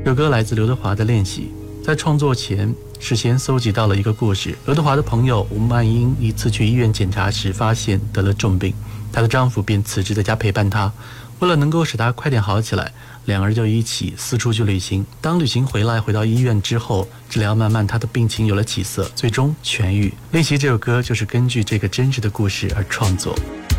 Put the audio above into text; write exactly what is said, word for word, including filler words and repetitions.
这首歌来自刘德华的《练习》。在创作前，事先搜集到了一个故事。刘德华的朋友吴曼英一次去医院检查时，发现得了重病，她的丈夫便辞职在家陪伴她。为了能够使她快点好起来，两人就一起四处去旅行。当旅行回来，回到医院之后，治疗慢慢，她的病情有了起色，最终痊愈。《练习》这首歌就是根据这个真实的故事而创作。